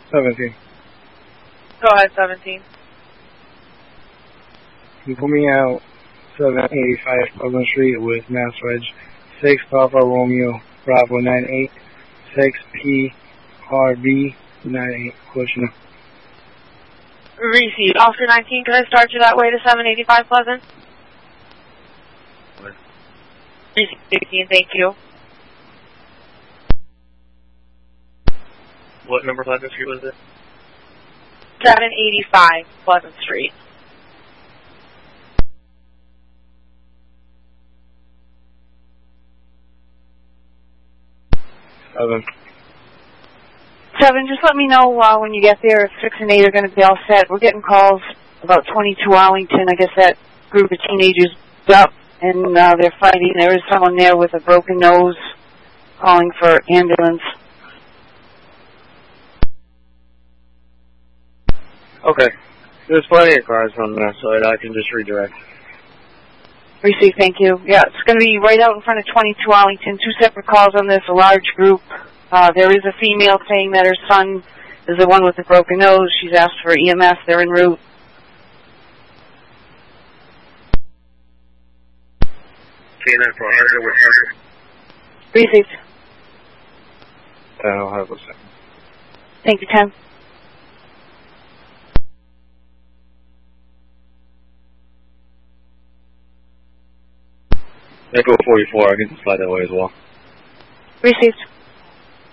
17. Go ahead, 17. You put me out 785 Pleasant Street with Mass Wedge 6 Alpha Romeo Bravo 98 6 PRB 98. Question. Received. Officer 19, can I start you that way to 785 Pleasant? What? Received 16, thank you. What number Pleasant Street was it? 785 Pleasant Street. Seven, just let me know when you get there if 6 and 8 are going to be all set. We're getting calls about 22 Arlington. I guess that group of teenagers is up and they're fighting. There is someone there with a broken nose calling for ambulance. Okay. There's plenty of cars on that side. I can just redirect. Received, thank you. Yeah, it's going to be right out in front of 22 Arlington. 2 separate calls on this, a large group. There is a female saying that her son is the one with the broken nose. She's asked for EMS. They're en route. Received. I'll have a second. Thank you, 10. Echo 44, I can slide that way as well. Received.